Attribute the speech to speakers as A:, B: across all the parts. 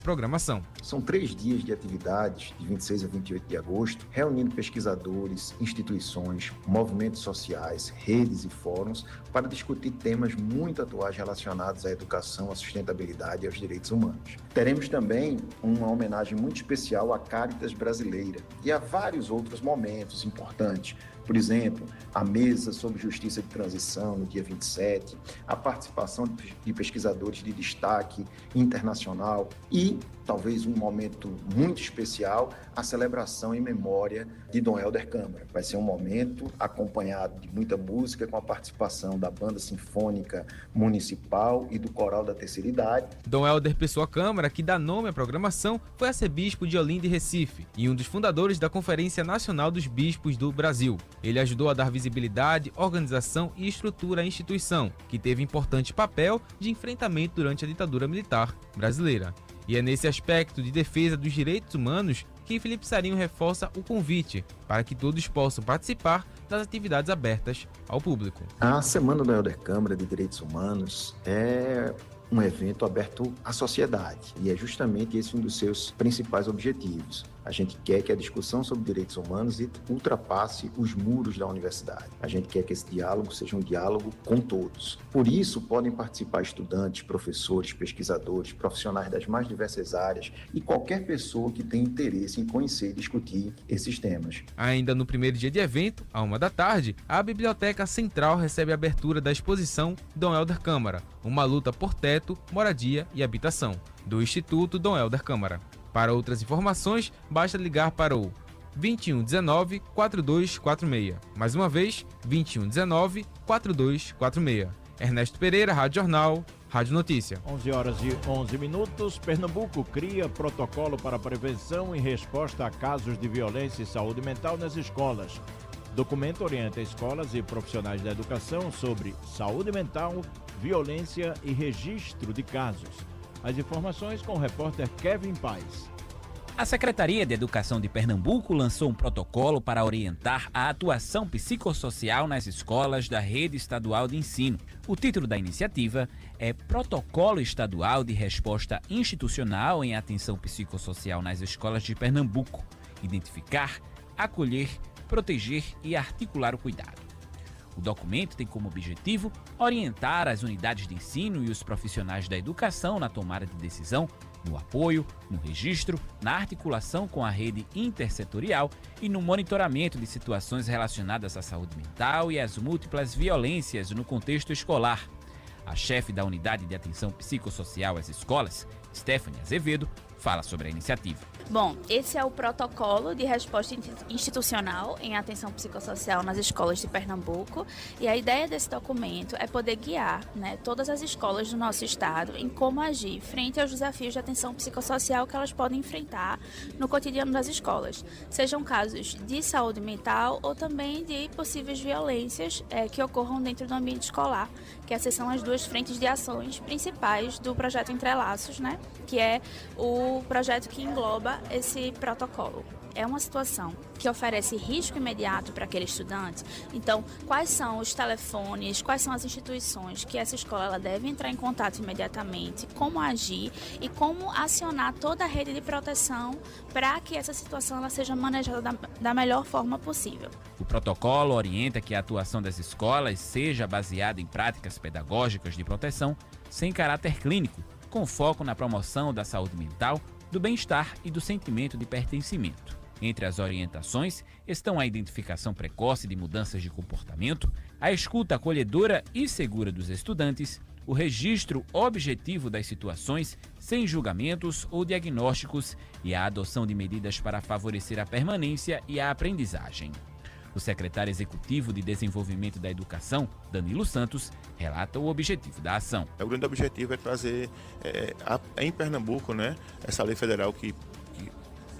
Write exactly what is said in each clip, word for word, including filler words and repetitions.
A: programação.
B: São três dias de atividades, de vinte e seis a vinte e oito de agosto, reunindo pesquisadores, instituições, movimentos sociais, redes e fóruns para discutir temas muito atuais relacionados à educação, à sustentabilidade e aos direitos humanos. Teremos também uma homenagem muito especial à Cáritas Brasileira e a vários outros momentos importantes. Por exemplo, a mesa sobre justiça de transição no dia vinte e sete, a participação de pesquisadores de destaque internacional e, talvez um momento muito especial, a celebração em memória de Dom Helder Câmara. Vai ser um momento acompanhado de muita música, com a participação da Banda Sinfônica Municipal e do Coral da Terceira Idade.
A: Dom Helder Pessoa Câmara, que dá nome à programação, foi arcebispo de Olinda e Recife e um dos fundadores da Conferência Nacional dos Bispos do Brasil. Ele ajudou a dar visibilidade, organização e estrutura à instituição, que teve importante papel de enfrentamento durante a ditadura militar brasileira. E é nesse aspecto de defesa dos direitos humanos que Felipe Sarinho reforça o convite para que todos possam participar das atividades abertas ao público.
B: A Semana do Helder Câmara de Direitos Humanos é um evento aberto à sociedade e é justamente esse um dos seus principais objetivos. A gente quer que a discussão sobre direitos humanos ultrapasse os muros da universidade. A gente quer que esse diálogo seja um diálogo com todos. Por isso, podem participar estudantes, professores, pesquisadores, profissionais das mais diversas áreas e qualquer pessoa que tenha interesse em conhecer e discutir esses temas.
A: Ainda no primeiro dia de evento, à uma da tarde, a Biblioteca Central recebe a abertura da exposição Dom Helder Câmara, uma luta por teto, moradia e habitação, do Instituto Dom Helder Câmara. Para outras informações, basta ligar para o vinte e um dezenove, quarenta e dois quarenta e seis. Mais uma vez, vinte e um dezenove, quarenta e dois quarenta e seis. Ernesto Pereira, Rádio Jornal, Rádio Notícia.
C: onze horas e onze minutos. Pernambuco cria protocolo para prevenção e resposta a casos de violência e saúde mental nas escolas. O documento orienta escolas e profissionais da educação sobre saúde mental, violência e registro de casos. As informações com o repórter Kevin Paes.
D: A Secretaria de Educação de Pernambuco lançou um protocolo para orientar a atuação psicossocial nas escolas da rede estadual de ensino. O título da iniciativa é Protocolo Estadual de Resposta Institucional em Atenção Psicossocial nas Escolas de Pernambuco. Identificar, acolher, proteger e articular o cuidado. O documento tem como objetivo orientar as unidades de ensino e os profissionais da educação na tomada de decisão, no apoio, no registro, na articulação com a rede intersetorial e no monitoramento de situações relacionadas à saúde mental e às múltiplas violências no contexto escolar. A chefe da Unidade de Atenção Psicossocial às Escolas, Stephanie Azevedo, fala sobre a iniciativa.
E: Bom, esse é o protocolo de resposta institucional em atenção psicossocial nas escolas de Pernambuco, e a ideia desse documento é poder guiar, né, todas as escolas do nosso estado em como agir frente aos desafios de atenção psicossocial que elas podem enfrentar no cotidiano das escolas, sejam casos de saúde mental ou também de possíveis violências é, que ocorram dentro do ambiente escolar, que essas são as duas frentes de ações principais do projeto Entrelaços, né, que é o projeto que engloba esse protocolo. É uma situação que oferece risco imediato para aquele estudante. Então, quais são os telefones, quais são as instituições que essa escola ela deve entrar em contato imediatamente, como agir e como acionar toda a rede de proteção para que essa situação ela seja manejada da, da melhor forma possível.
D: O protocolo orienta que a atuação das escolas seja baseada em práticas pedagógicas de proteção sem caráter clínico, com foco na promoção da saúde mental, do bem-estar e do sentimento de pertencimento. Entre as orientações estão a identificação precoce de mudanças de comportamento, a escuta acolhedora e segura dos estudantes, o registro objetivo das situações sem julgamentos ou diagnósticos e a adoção de medidas para favorecer a permanência e a aprendizagem. O secretário executivo de Desenvolvimento da Educação, Danilo Santos, relata o objetivo da ação.
F: O grande objetivo é trazer é, a, em Pernambuco, né, essa lei federal que, que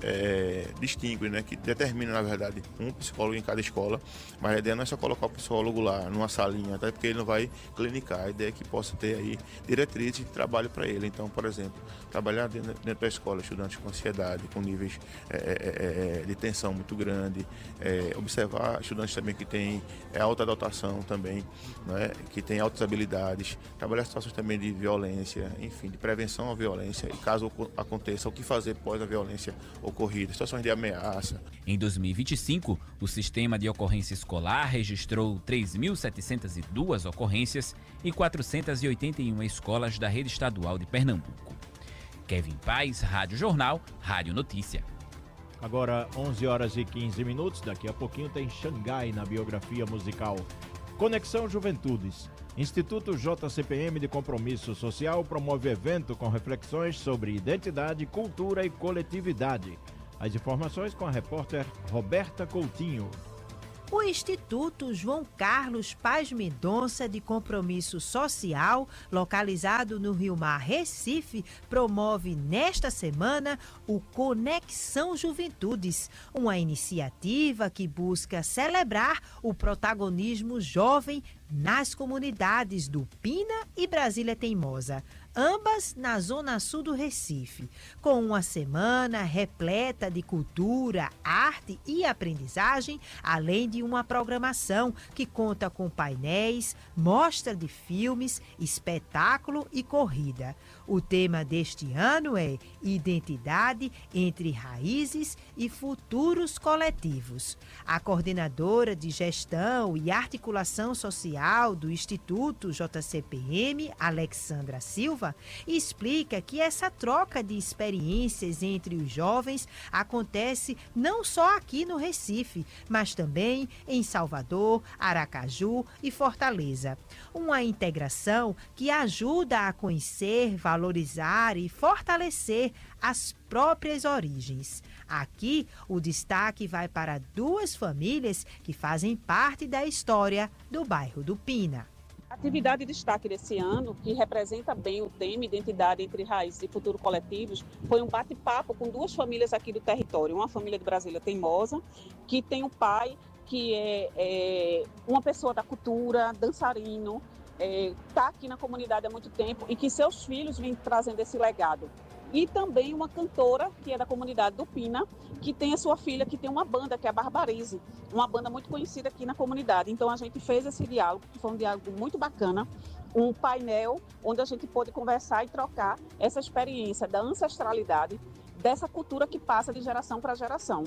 F: é, distingue, né, que determina, na verdade, um psicólogo em cada escola, mas a ideia não é só colocar o psicólogo lá numa salinha, até porque ele não vai clinicar, a ideia é que possa ter aí diretrizes de trabalho para ele. Então, por exemplo, trabalhar dentro, dentro da escola estudantes com ansiedade, com níveis é, é, é, de tensão muito grande, é, observar estudantes também que têm é, alta dotação também, né, que têm altas habilidades, trabalhar situações também de violência, enfim, de prevenção à violência e caso aconteça, o que fazer após a violência ocorrida, situações de ameaça.
D: Em dois mil e vinte e cinco, o Sistema de Ocorrência Escolar registrou três mil setecentas e duas ocorrências em quatrocentas e oitenta e uma escolas da rede estadual de Pernambuco. Kevin Paz, Rádio Jornal, Rádio Notícia.
C: Agora, onze horas e quinze minutos, daqui a pouquinho tem Xangai na biografia musical. Conexão Juventudes. Instituto J C P M de Compromisso Social promove evento com reflexões sobre identidade, cultura e coletividade. As informações com a repórter Roberta Coutinho.
G: O Instituto João Carlos Paz Mendonça de Compromisso Social, localizado no Rio Mar, Recife, promove nesta semana o Conexão Juventudes, uma iniciativa que busca celebrar o protagonismo jovem nas comunidades do Pina e Brasília Teimosa, ambas na zona sul do Recife, com uma semana repleta de cultura, arte e aprendizagem, além de uma programação que conta com painéis, mostra de filmes, espetáculo e corrida. O tema deste ano é Identidade entre Raízes e Futuros Coletivos. A coordenadora de Gestão e Articulação Social do Instituto J C P M, Alexandra Silva, explica que essa troca de experiências entre os jovens acontece não só aqui no Recife, mas também em Salvador, Aracaju e Fortaleza. Uma integração que ajuda a conhecer, valorizar e fortalecer as próprias origens. Aqui, o destaque vai para duas famílias que fazem parte da história do bairro do Pina.
H: A atividade de destaque desse ano, que representa bem o tema Identidade entre Raízes e Futuro Coletivos, foi um bate-papo com duas famílias aqui do território. Uma família de Brasília Teimosa, que tem um pai que é, é uma pessoa da cultura, dançarino, está é, aqui na comunidade há muito tempo e que seus filhos vêm trazendo esse legado. E também uma cantora, que é da comunidade do Pina, que tem a sua filha, que tem uma banda, que é a Barbarize, uma banda muito conhecida aqui na comunidade. Então a gente fez esse diálogo, que foi um diálogo muito bacana, um painel onde a gente pôde conversar e trocar essa experiência da ancestralidade, dessa cultura que passa de geração para geração.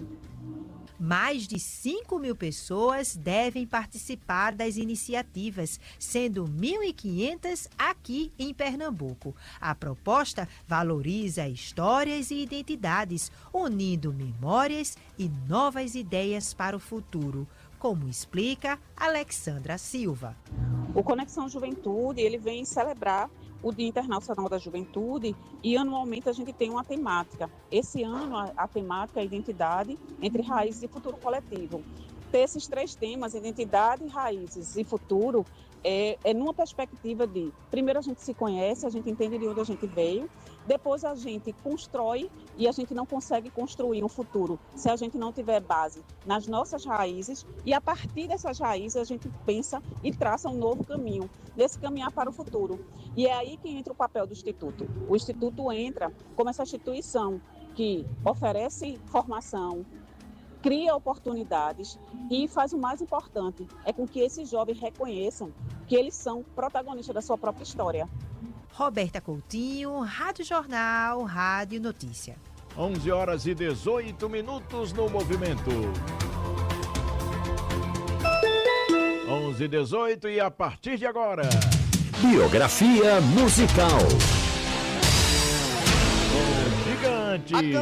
G: Mais de cinco mil pessoas devem participar das iniciativas, sendo mil e quinhentas aqui em Pernambuco. A proposta valoriza histórias e identidades, unindo memórias e novas ideias para o futuro, como explica Alexandra Silva.
H: O Conexão Juventude, ele vem celebrar o Dia Internacional da Juventude e anualmente a gente tem uma temática. Esse ano a, a temática é Identidade entre Raízes e Futuro Coletivo. Ter esses três temas, Identidade, Raízes e Futuro, é, é numa perspectiva de, primeiro a gente se conhece, a gente entende de onde a gente veio, depois a gente constrói e a gente não consegue construir um futuro se a gente não tiver base nas nossas raízes e a partir dessas raízes a gente pensa e traça um novo caminho, desse caminhar para o futuro. E é aí que entra o papel do Instituto. O Instituto entra como essa instituição que oferece formação, cria oportunidades e faz o mais importante, é com que esses jovens reconheçam que eles são protagonistas da sua própria história.
G: Roberta Coutinho, Rádio Jornal, Rádio Notícia.
C: onze horas e dezoito minutos no movimento. onze e dezoito e a partir de agora...
I: Biografia musical.
C: O gigante...